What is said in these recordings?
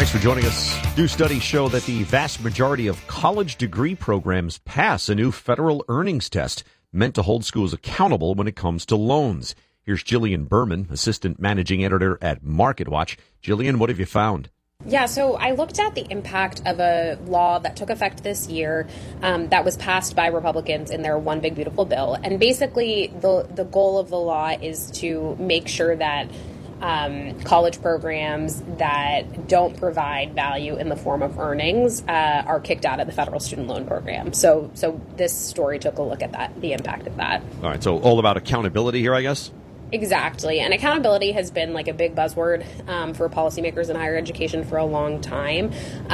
Thanks for joining us. New studies show that the vast majority of college degree programs pass a new federal earnings test meant to hold schools accountable when it comes to loans. Here's Jillian Berman, assistant managing editor at MarketWatch. Jillian, what have you found? Yeah, so I looked at the impact of a law that took effect this year that was passed by Republicans in their One Big Beautiful Bill. And basically, the goal of the law is to make sure that college programs that don't provide value in the form of earnings are kicked out of the federal student loan program. So this story took a look at that, the impact of that. All right, so all about accountability here, I guess? Exactly. And accountability has been like a big buzzword for policymakers in higher education for a long time.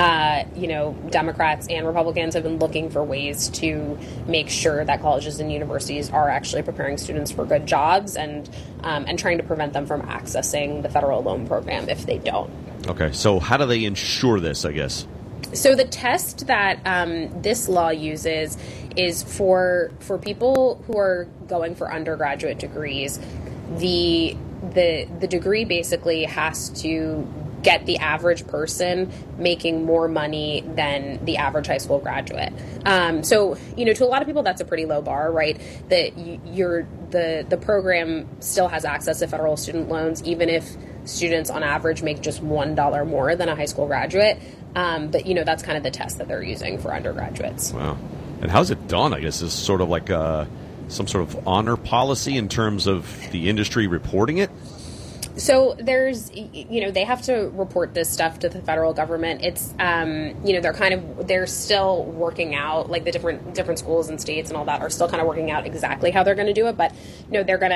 Democrats and Republicans have been looking for ways to make sure that colleges and universities are actually preparing students for good jobs and trying to prevent them from accessing the federal loan program if they don't. Okay, so how do they ensure this, I guess? So the test that this law uses is for people who are going for undergraduate degrees. The degree basically has to get the average person making more money than the average high school graduate. To a lot of people, that's a pretty low bar, right? That the program still has access to federal student loans, even if students on average make just $1 more than a high school graduate. But that's kind of the test that they're using for undergraduates. Wow. And how's it done? I guess is sort of like some sort of honor policy in terms of the industry reporting it? So there's, they have to report this stuff to the federal government. It's, they're still working out, like the different schools and states and all that are still kind of working out exactly how they're going to do it. But, they're going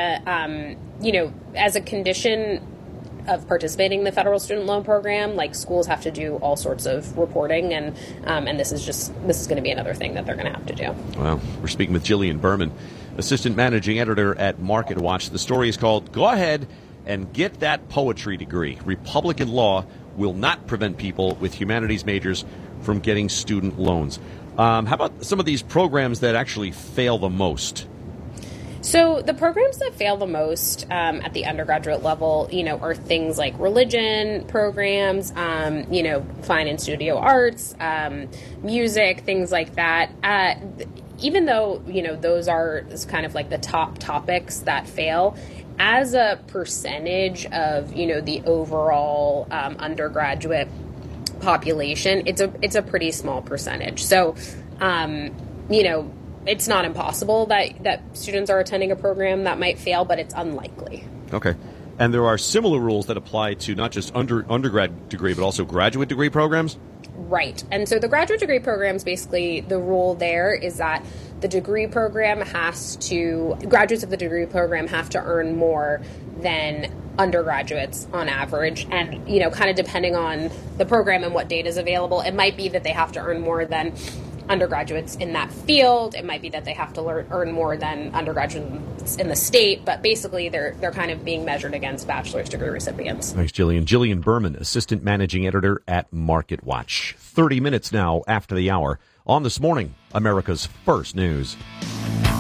to, as a condition of participating in the federal student loan program, like schools have to do all sorts of reporting, and this is going to be another thing that they're going to have to do. Well, we're speaking with Jillian Berman, assistant managing editor at MarketWatch. The story is called "Go Ahead and Get That Poetry Degree. Republican Law Will Not Prevent People with Humanities Majors from Getting Student Loans." How about some of these programs that actually fail the most? So the programs that fail the most at the undergraduate level, are things like religion programs, fine and studio arts, music, things like that. Even though, those are kind of like the top topics that fail, as a percentage of, the overall undergraduate population, it's a pretty small percentage. So, it's not impossible that students are attending a program that might fail, but it's unlikely. Okay. And there are similar rules that apply to not just undergrad degree, but also graduate degree programs? Right. And so the graduate degree programs, basically the rule there is that the degree program graduates of the degree program have to earn more than undergraduates on average. And, kind of depending on the program and what data is available, it might be that they have to earn more than undergraduates in that field. It might be that they have to earn more than undergraduates in the state, but basically they're kind of being measured against bachelor's degree recipients. Thanks, Jillian. Jillian Berman, assistant managing editor at MarketWatch. 30 minutes now after the hour on This Morning, America's First News.